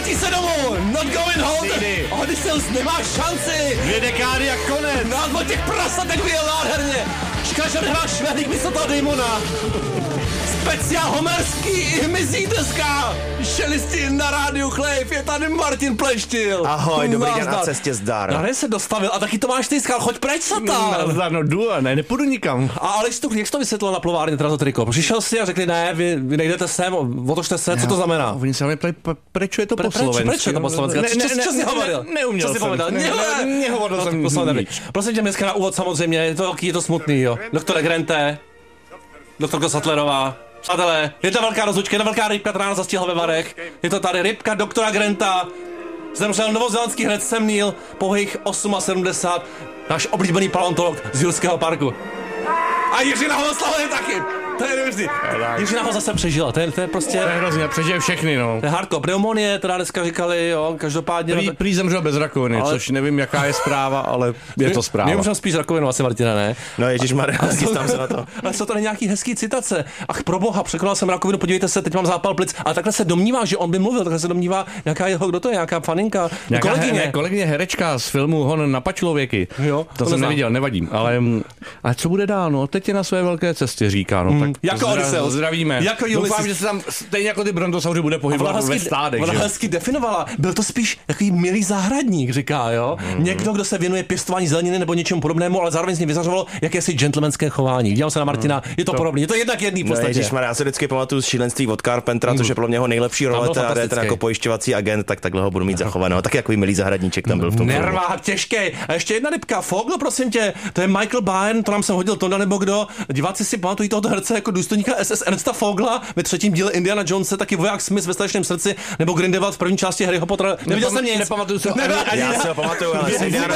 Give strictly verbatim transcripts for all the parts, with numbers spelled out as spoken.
Vrátí se domů! Not going home! Odysseus nemá šanci! Dvě dekády a konec! No a těch prasatek vyjel nádherně! Škoda, že nehrá Švédík místo toho Damona! Speciál homerský hmyzí deska! Šelisti na rádiu Chlejv, je tady Martin Pleštil! Ahoj, dobrý den na cestě zdar. Tady se dostavil a taky Tomáš Tejskal, choď preč, satán! No, no jdu, ne, nepůjdu nikam. A Aleš Stuk, jak jsi to vysvětlil na plovárně, teda to triko? Přišel si a řekli, ne, vy, vy nejdete sem, otočte se, co to znamená? Oni se mě ptají, proč je to po slovensku? Proč je to po slovensku? Co jsi hovoril? Neuměl jsem. Nehovoril jsem nic. Prosím tě, dneska na úvod samozřejmě, je to, je to smutný, jo. Doktore Grente, doktorko Sattlerová, přátelé, je to velká rozlučka, jedna velká rybka, která nás zastihla ve Varech. Je to tady rybka doktora Grenta. Zemřel novozélandský herec Sam Neill, pouhých sedmdesát osm, náš oblíbený paleontolog z Jurského parku. A Jiřina Hoslava je taky. To je neuvěřitelný. Jiřina ho zase přežila, to je, to je prostě... To je hrozně, přežije všechny, no. To je hardcore. Pneumonie, teda dneska říkali, jo, každopádně... Prý, prý zemřel bez rakoviny, ale... což nevím, jaká je zpráva, ale je to zpráva. My můžeme spíš rakovinu, asi Martina, ne? No ježišmarja, chystám se na to. Ale jsou tady nějaký hezký citace. Ach, proboha, překonal jsem rakovinu, podívejte se, teď mám zápal plic. A takhle se domnívá, že on by mluvil, takhle se domnívá, nějaká jeho, kdo to je, nějaká faninka, nějaká kolegyně. He, ne, kolegyně herečka z filmu Hon na pačlověky. Jo, to, to jsem neviděl, nevadím, ale ale co bude dál, no, teď je na své velké cestě, říká, no, hmm. tak jako Odysseus. Zdravíme. Jako Doufám, že se tam stejně jako ty brontosauři bude pohybovat ve stádech. Ona hezky definovala. Byl to spíš takový milý zahradník, říká, jo. Mm. Někdo, kdo se věnuje pěstování zeleniny nebo něčemu podobnému, ale zároveň z něj vyzařovalo jakési gentlemanské chování. Dívám se na Martina, mm. je to, to podobné. Je to jednak jedný v podstatě. No, ježišmarja, já se vždycky pamatuju z Šílenství od Carpentera, mm. což je pro mě jeho nejlepší role, a ten jako pojišťovací agent, tak takhle ho budu mít zachovaného. Tak jako milý zahradníček tam byl v tom. Nervá, těžký. A ještě jedna rybka, Fogl, prosím tě. To je Michael Biehn, to nám se hodil Tonda nebo kdo. Diváci si pamatují tohoto herce jako důstojníka S S Ernsta Fogla ve třetím díle Indiana Jonese, taky voják Smith ve Strašném srdci, nebo Grindelwald v první části Harryho Pottera. Neviděl jsem nic. Nepamatuju se. Já si ho pamatuju, ale Indiana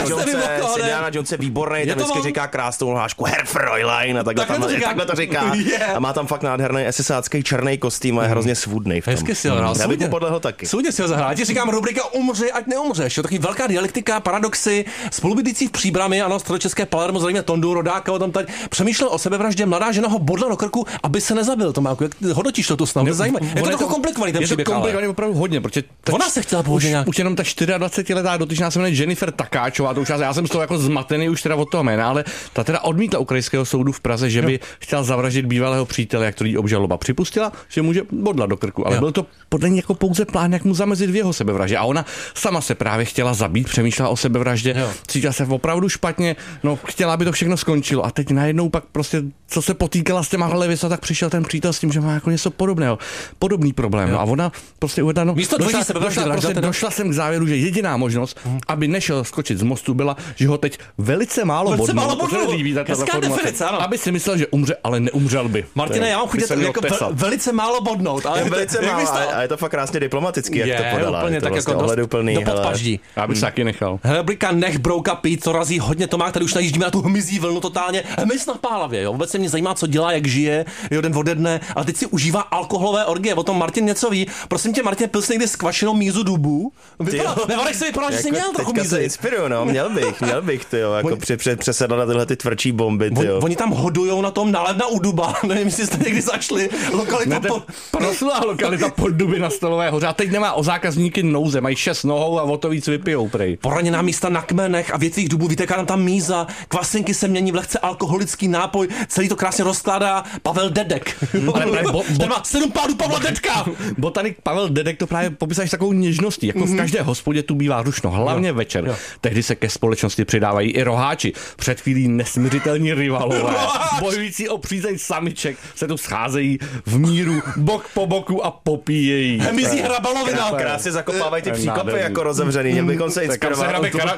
Jones je výborný, ten vždycky říká krásnou hlášku Herr Fräulein a takhle to říká. A má tam fakt nádherný esesácký černý kostým a je hrozně svůdnej v tom. Hezky si ho hrál. Já bych mu podlehl taky. Soudně si ho zahrál. Ti říkám rubrika Umři, ať neumřeš. Jo, taky velká dialektika, paradoxy, spolubydlící v Příbrami, ano, středočeské Palermo, zřejmě Tondu, rodáka, o tom tady přemýšlel o sebevraždě, mladá žena ho bodla do krku, aby se nezabil. Tomáku, jak hodnotíš to tu snahu? Zajímavé. Je to trochu komplikovaný ten příběh. Je to komplikovaný opravdu hodně, protože ona se chtěla použít nějak. Už jenom ta dvacetičtyřletá dotyčná se jmenuje Jennifer Takáčová, to už já jsem z toho jako zmatený už teda od toho jména, ale ta teda odmítla u krajského soudu v Praze, že by jo. chtěla zavraždit bývalého přítele, jak to jí obžaloba připustila, že může bodla do krku, ale jo. byl to podle ní jako pouze plán, jak mu zamezit v jeho sebevraždě. A ona sama se právě chtěla zabít, přemýšlela o sebevraždě, jo. cítila se opravdu špatně, no chtěla, aby to všechno skončilo. A teď najednou pak prostě, co se potýkala s těma hlevěsa, tak přišel ten přítel s tím, že má jako něco podobného, podobný problém. No a ona prostě uvedla, no, místo došla, sebevraždy, došla, prostě došla jsem k závěru, že jediná možnost, hmm. aby nešel skočit z mostu, byla, že ho teď velice málo velice bodnou, málo bodnou. Hezká definice, ano. Aby si myslel, že umře, ale neumřel by. Martine, já mám chuť jako velice málo bodnout, ale je velice málo, a je to fakt krásně diplomatický, jak je, to podala. Úplně je to tak vlastně jako ohleduplný, do podpaždí. Já bych se taky nechal. Rubrika Nech brouka pít, to razí hodně Tomák, tady už najíždíme na tu hmyzí vlnu totálně. Hmyz na pálavě, jo. Vůbec se mě zajímá, co dělá, jak žije, jo, den ode dne, ale teď si užívá alkoholové orgie. O tom Martin něco ví. Prosím tě, Martin, pil jsi někdy skvašenou mízu dubu? Vypadá, ve Varech se vypadá, že jsi měl trochu mízy. Se inspiruju, no, měl bych, měl bych, ty jo, jako při, při, přesedla na tyhle ty tvrdší bomby, ty jo. Oni tam hodujou na tom nálevna u duba, nevím, jestli jste někdy zašli. Lokalita po... Proslulá lokalita Podduby na Stolové hoře. A teď nemá o zákazníky nouze, mají šest nohou a o to víc vypijou, prej. Poraněná místa na kmenech a větvích dubů, vytéká nám tam míza, kvasinky se mění v lehce alkoholický nápoj, celý to krásně rozkládá Pavel Dedek. Ale právě bo, bo, ten má sedm pádů Pavla Dedka. Botanik Pavel Dedek to právě popisuješ takovou něžností, jako mm-hmm. v každé hospodě tu bývá rušno, hlavně jo. večer. Jo. Tehdy se ke společnosti přidávají i roháči. Před chvílí nesmiřitelní rivalové, bojující o přízeň samiček, se tu scházejí v míru, bok po boku a popíjejí. Hmyzí hrabalovina. Krásně zakopávají ty příkopy jako rozevřený, měl bychom se inspirovat.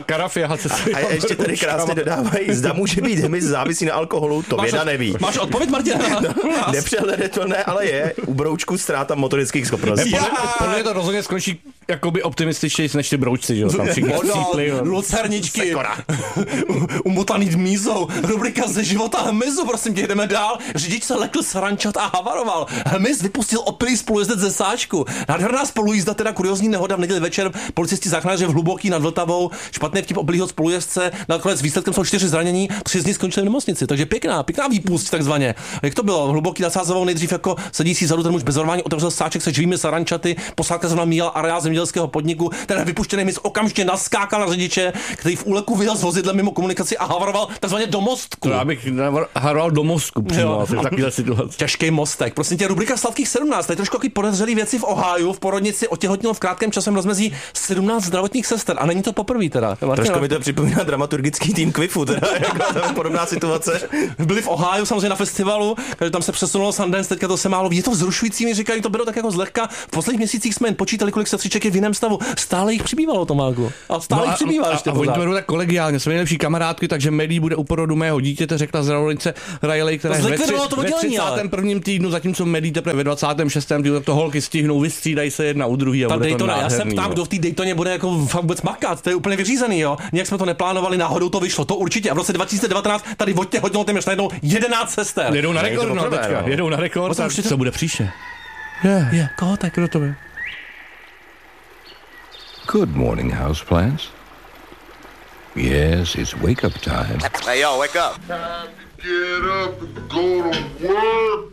A ještě tady krásně dodávají, zda může být hmyz závisí na alkoholu, to věda neví. Máš odpověď, Martin? No, nepřehledatelné, ale je u broučku ztráta motorických schopností. Podle mě to rozhodně skončí jakoby optimističtější než ty broučci, že jo? Tam všichni chcípli. Lucerničky. Umotaný mízou. Rubrika ze života hmyzu, prosím tě, jdeme dál. Řidič se lekl srančat a havaroval. Hmyz vypustil opilý spolujezdec ze sáčku. Nádherná spolujízda, teda kuriózní nehoda v neděli večer. Policisti záchranáři v Hluboký nad Vltavou. Špatný vtip opilýho spolujezdce. Nakonec výsledkem jsou čtyři zranění. Tři z nich skončili v nemocnici. Takže pěkná, pěkná výpust takzvaně. Jak to to bylo? Hluboký nad Sázavou nejdřív jako sedící zadu, ten muž bez varování otevřel sáček se živými sarančaty, posádka zrovna míjel areál zemědělského podniku, ten vypuštěný mis okamžitě naskákal na řidiče, který v úleku vyjel s vozidlem mimo komunikaci a havaroval takzvaně do mostku. To já bych havaroval do mozku přímo v takové situaci. Těžký mostek. Prosím tě, rubrika Sladkých sedmnáct, tady trošku takový podezřelý věci v Ohio, v porodnici otěhotnilo v krátkém časem rozmezí sedmnáct zdravotních sester a není to poprvé teda. Trošku mi to připomíná dramaturgický tým Quifu, teda jako podobná situace. Byli v Ohio samozřejmě na festivalu, takže tam se přesunulo Sundance, teďka to se málo. Je to vzrušující, mi říkají, to berou tak jako zlehka. V posledních měsících jsme jen počítali, kolik sestřiček je v jiném stavu. Stále jich přibývalo, Tomáku. A stále no jich přibývá a, ještě. A, a oni to berou tak kolegiálně, jsme nejlepší kamarádky, takže Maddie bude u porodu mého dítěte, řekla zdravotnice Riley, která je ve, tři, ve třicátém prvním týdnu, zatímco Maddie teprve ve dvacátém šestém týdnu, tak to holky stihnou, vystřídají se jedna u druhý a ta bude Daytona, to já se ptám, jo. kdo v té Daytoně bude jako vůbec makat, to je úplně vyřízený, jo. Nějak jsme to neplánovali, náhodou to vyšlo, to určitě. A v roce dva tisíce devatenáct tady odtě hodilo téměř najednou jedenáct sester. Jedou na rekord, no, teďka, jedou na rekord, tak co bude příště? Je, je, koho tak, kdo to je? Good morning, houseplants. Yes, it's wake up time. Hey, yo, wake up. Get up and go to work.